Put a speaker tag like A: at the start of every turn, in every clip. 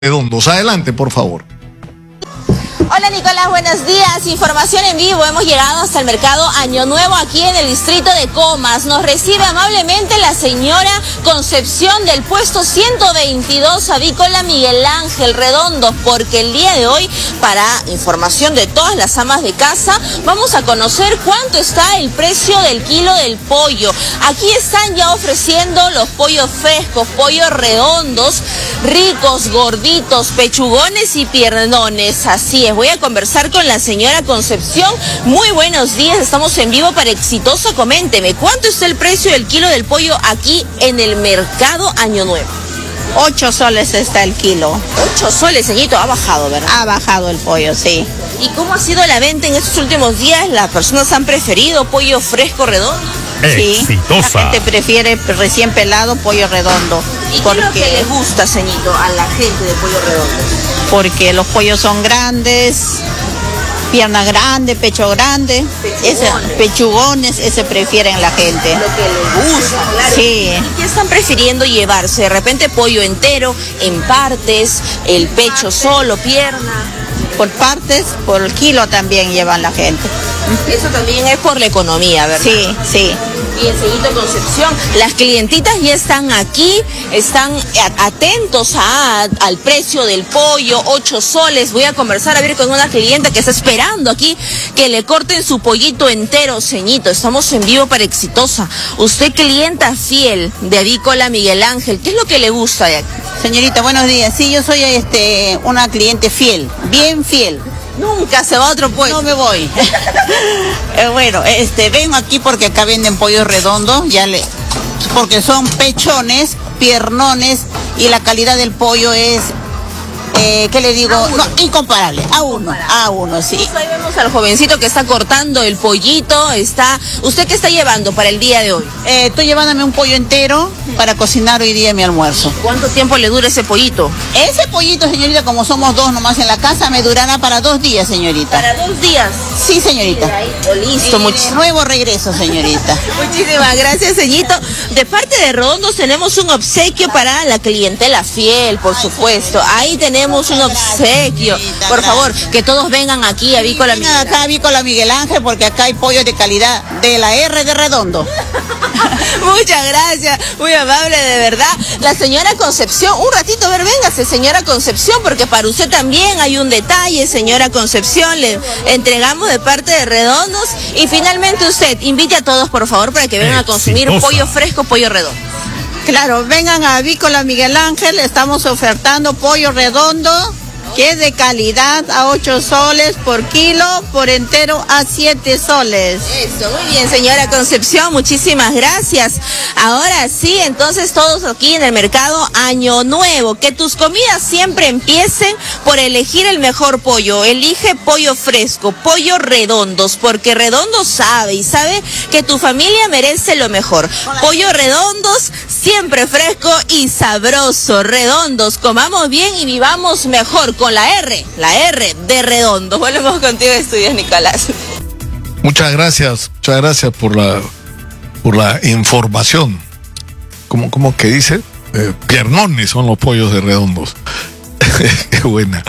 A: Redondos. Adelante, por favor.
B: Hola Nicolás, buenos días. Información en vivo. Hemos llegado hasta el mercado Año Nuevo aquí en el distrito de Comas. Nos recibe amablemente la señora Concepción del puesto 122 Avícola Miguel Ángel Redondos, porque el día de hoy, para información de todas las amas de casa, vamos a conocer cuánto está el precio del kilo del pollo. Aquí están ya ofreciendo los pollos frescos, pollos redondos, ricos, gorditos, pechugones y piernones. Así es. Voy a conversar con la señora Concepción. Muy buenos días, estamos en vivo para Exitosa. Coménteme, ¿cuánto está el precio del kilo del pollo aquí en el mercado Año Nuevo?
C: 8 soles está el kilo.
B: 8 soles, señorito, ha bajado, ¿verdad?
C: Ha bajado el pollo, sí.
B: ¿Y cómo ha sido la venta en estos últimos días? ¿Las personas han preferido pollo fresco redondo?
C: Sí, Exitosa. La gente prefiere recién pelado pollo redondo.
B: ¿Y qué es lo que les gusta, señorito, a la gente de pollo redondo?
C: Porque los pollos son grandes, pierna grande, pecho grande, pechugones, ese prefieren la gente.
B: Lo que les gusta, claro.
C: Sí.
B: ¿Y qué están prefiriendo llevarse? De repente pollo entero, en partes, el pecho solo, pierna.
C: Por partes, por el kilo también llevan la gente.
B: Eso también es por la economía, ¿verdad?
C: Sí, sí.
B: Bien, señorito Concepción, las clientitas ya están aquí, están atentos al precio del pollo, 8 soles. Voy a conversar a ver con una clienta que está esperando aquí que le corten su pollito entero, ceñito. Estamos en vivo para Exitosa. Usted, clienta fiel de Avícola Miguel Ángel, ¿qué es lo que le gusta de aquí?
C: Señorita, buenos días. Sí, yo soy una cliente fiel, bien fiel.
B: Nunca se va a otro puesto.
C: No me voy. Bueno, vengo aquí porque acá venden pollos redondos, porque son pechones, piernones y la calidad del pollo es, ¿qué le digo? No, incomparable. A uno, sí.
B: Ahí vemos al jovencito que está cortando el pollito. ¿Usted qué está llevando para el día de hoy?
C: Estoy llevándome un pollo entero para cocinar hoy día mi almuerzo.
B: ¿Cuánto tiempo le dura ese pollito?
C: Ese pollito, señorita, como somos dos nomás en la casa, me durará para 2 días, señorita.
B: ¿Para 2 días?
C: Sí, señorita.
B: Listo,
C: nuevo regreso, señorita.
B: Muchísimas gracias, señorito. De parte de Redondos tenemos un obsequio para la clientela fiel, por supuesto. Ahí tenemos un obsequio. Por favor, que todos vengan aquí a Avícola Miguel Ángel.
C: Acá a Avícola Miguel Ángel, porque acá hay pollo de calidad de la R de Redondo.
B: Muchas gracias, muy amable, de verdad. La señora Concepción, un ratito, a ver, véngase, señora Concepción, porque para usted también hay un detalle, señora Concepción, le entregamos de parte de Redondos. Y finalmente usted, invite a todos, por favor, para que vengan a consumir pollo fresco, pollo redondo.
C: Claro, vengan a Avícola Miguel Ángel, estamos ofertando pollo redondo, que es de calidad, a 8 soles por kilo, por entero a 7 soles.
B: Eso, muy bien, señora Concepción, muchísimas gracias. Ahora sí, entonces todos aquí en el mercado Año Nuevo, que tus comidas siempre empiecen por elegir el mejor pollo. Elige pollo fresco, pollo redondos, porque Redondos sabe y sabe que tu familia merece lo mejor. Pollo redondos, siempre fresco y sabroso. Redondos, comamos bien y vivamos mejor. Con la R de Redondo. Volvemos contigo, estudios, Nicolás.
A: Muchas gracias por la información. ¿Cómo que dice? Piernones son los pollos de Redondos. Qué buena.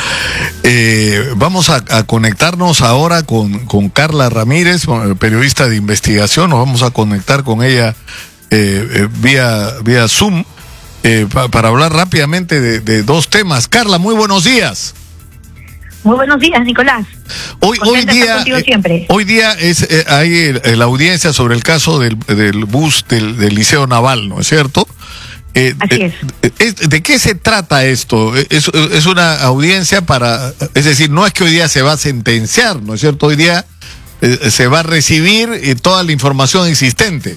A: Vamos a conectarnos ahora con Carla Ramírez, periodista de investigación. Nos vamos a conectar con ella vía Zoom. Para hablar rápidamente de 2 temas. Carla, muy buenos días.
D: Muy buenos días, Nicolás.
A: Hoy día hay la audiencia sobre el caso del bus del Liceo Naval, ¿no es cierto?
D: Así es.
A: ¿De qué se trata esto? Es una audiencia es decir, no es que hoy día se va a sentenciar, ¿no es cierto? Hoy día se va a recibir toda la información existente.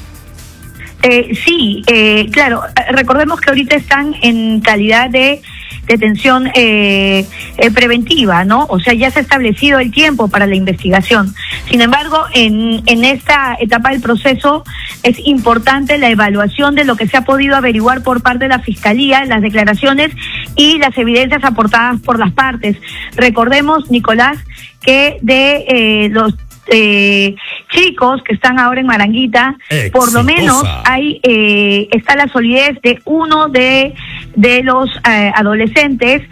D: Sí, claro, recordemos que ahorita están en calidad de detención preventiva, ¿no? O sea, ya se ha establecido el tiempo para la investigación. Sin embargo, en esta etapa del proceso es importante la evaluación de lo que se ha podido averiguar por parte de la Fiscalía, las declaraciones y las evidencias aportadas por las partes. Recordemos, Nicolás, que de los chicos que están ahora en Maranguita, por lo menos está la solidez de uno de los adolescentes